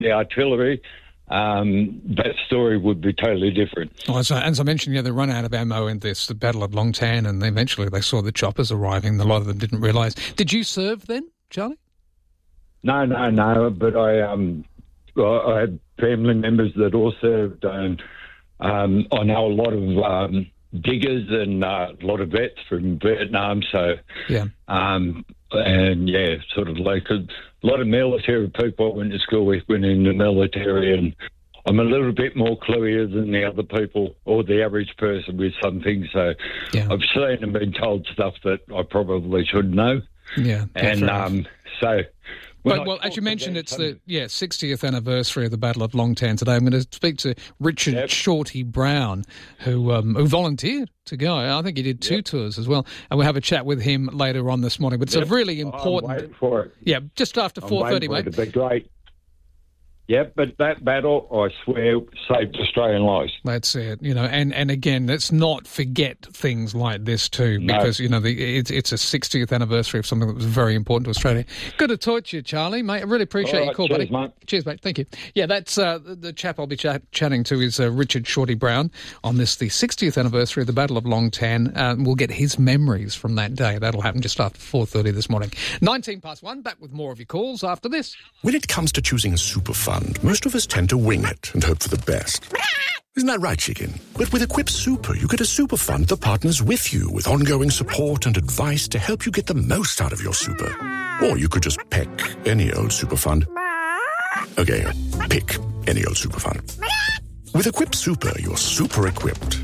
the artillery, that story would be totally different. Well, as I mentioned, they run out of ammo in the Battle of Long Tan, and eventually they saw the choppers arriving. A lot of them didn't realise. Did you serve then, Charlie? No, but I had family members that all served, and I know a lot of diggers and a lot of vets from Vietnam, so sort of like a lot of military people I went to school with went in the military, and I'm a little bit more cluier than the other people or the average person with some things, so I've seen and been told stuff that I probably should know. Yeah, and so... Well, as you mentioned, it's the 60th anniversary of the Battle of Long Tan today. I'm going to speak to Richard Shorty Brown, who volunteered to go. I think he did 2 tours as well, and we'll have a chat with him later on this morning. But it's a really important... I'm waiting for it. Yeah, just after 4:30, mate. It'd be great. Yep, but that battle, I swear, saved Australian lives. That's it, and again, let's not forget things like this too, because, it's a 60th anniversary of something that was very important to Australia. Good to talk to you, Charlie, mate. I really appreciate your call, buddy. Mate. Cheers, mate. Thank you. Yeah, that's the chap I'll be chatting to is Richard Shorty Brown on the 60th anniversary of the Battle of Long Tan. We'll get his memories from that day. That'll happen just after 4:30 this morning. 1:19, back with more of your calls after this. When it comes to choosing a super fund, most of us tend to wing it and hope for the best. Isn't that right, chicken? But with Equip Super, you get a super fund that partners with you with ongoing support and advice to help you get the most out of your super. Or you could just pick any old super fund. Okay, pick any old super fund. With Equip Super, you're super equipped.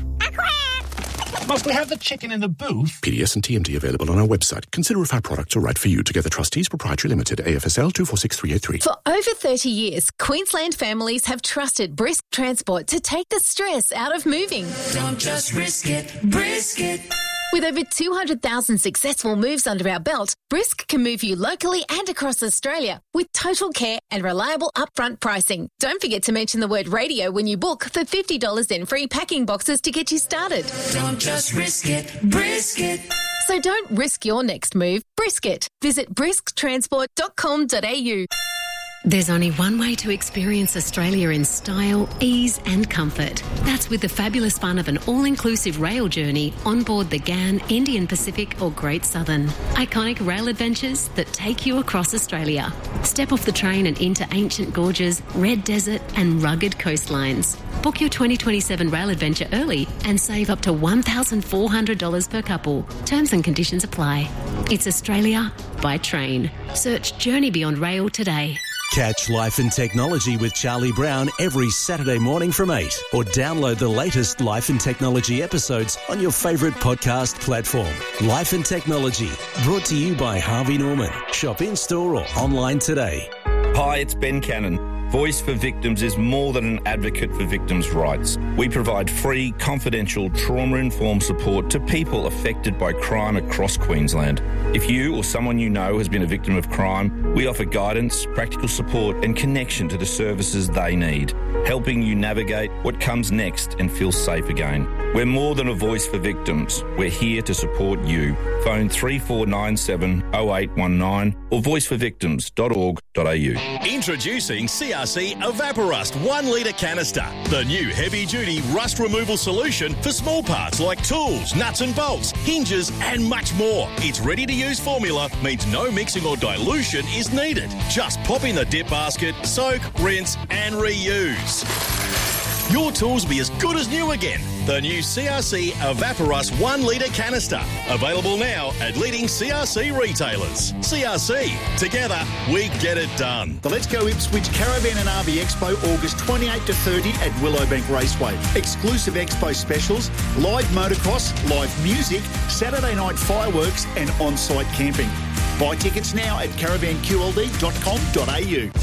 Must we have the chicken in the booth? PDS and TMD available on our website. Consider if our products are right for you. Together Trustees Proprietary Limited, AFSL 246383. For over 30 years, Queensland families have trusted Brisk Transport to take the stress out of moving. Don't just risk it, brisk it. With over 200,000 successful moves under our belt, Brisk can move you locally and across Australia with total care and reliable upfront pricing. Don't forget to mention the word radio when you book for $50 in free packing boxes to get you started. Don't just risk it, brisk it. So don't risk your next move, brisk it. Visit brisktransport.com.au. There's only one way to experience Australia in style, ease and comfort. That's with the fabulous fun of an all-inclusive rail journey on board the GAN, Indian Pacific or Great Southern. Iconic rail adventures that take you across Australia. Step off the train and into ancient gorges, red desert and rugged coastlines. Book your 2027 rail adventure early and save up to $1,400 per couple. Terms and conditions apply. It's Australia by train. Search Journey Beyond Rail today. Catch Life and Technology with Charlie Brown every Saturday morning from 8, or download the latest Life and Technology episodes on your favourite podcast platform. Life and Technology, brought to you by Harvey Norman. Shop in-store or online today. Hi, it's Ben Cannon. Voice for Victims is more than an advocate for victims' rights. We provide free, confidential, trauma-informed support to people affected by crime across Queensland. If you or someone you know has been a victim of crime, we offer guidance, practical support and connection to the services they need, helping you navigate what comes next and feel safe again. We're more than a voice for victims. We're here to support you. Phone 3497 0819 or voiceforvictims.org.au. Introducing CRC Evaporust 1 litre canister, the new heavy-duty rust removal solution for small parts like tools, nuts and bolts, hinges and much more. Its ready-to-use formula means no mixing or dilution is needed. Just pop in the dip basket, soak, rinse and reuse. Your tools will be as good as new again. The new CRC Evaporust 1 litre canister. Available now at leading CRC retailers. CRC. Together, we get it done. The Let's Go Ipswich Caravan and RV Expo, August 28 to 30 at Willowbank Raceway. Exclusive expo specials, live motocross, live music, Saturday night fireworks and on-site camping. Buy tickets now at caravanqld.com.au.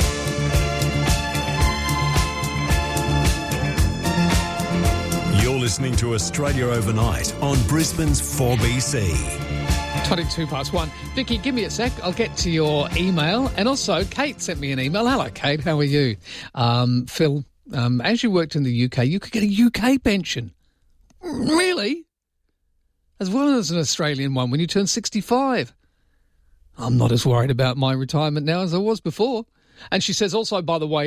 You're listening to Australia Overnight on Brisbane's 4BC. 1:22. Vicky, give me a sec. I'll get to your email. And also, Kate sent me an email. Hello, Kate. How are you? Phil, as you worked in the UK, you could get a UK pension. Really? As well as an Australian one when you turn 65. I'm not as worried about my retirement now as I was before. And she says also, by the way,